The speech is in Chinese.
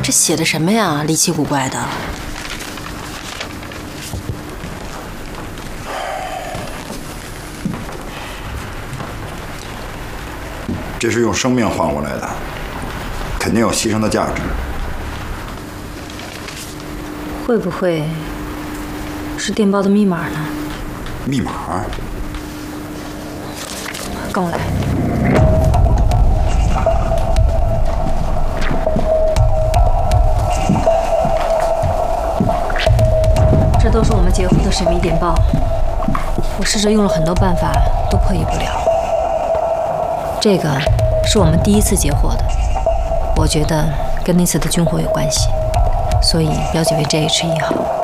这写的什么呀？离奇古怪的。 这是用生命换过来的，肯定有牺牲的价值。 会不会是电报的密码呢？ 密码？ 跟我来。这都是我们截获的神秘电报，我试着用了很多办法，都破译不了。这个是我们第一次截获的，我觉得跟那次的军火有关系，所以标记为JH1号。